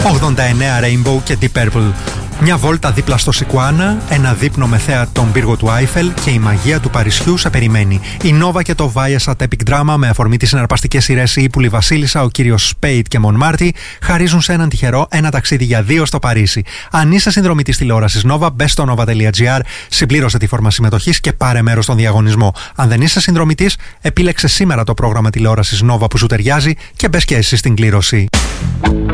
89 Rainbow και Deep Purple. Μια βόλτα δίπλα στο Σικουάνα, ένα δείπνο με θέα τον πύργο του Άιφελ και η μαγεία του Παρισιού σε περιμένει. Η Nova και το Viasat Epic Drama με αφορμή τις συναρπαστικές σειρές Η Ύπουλη Βασίλισσα, ο κύριος Σπέιτ και Μον Μάρτι χαρίζουν σε έναν τυχερό ένα ταξίδι για 2 στο Παρίσι. Αν είσαι συνδρομητής τηλεόρασης Nova, μπες στο nova.gr, συμπλήρωσε τη φόρμα συμμετοχής και πάρε μέρος στον διαγωνισμό. Αν δεν είσαι συνδρομητής, επίλεξε σήμερα το πρόγραμμα τηλεόρασης Nova που σου ταιριάζει και μπες και εσύ στην κλήρωση.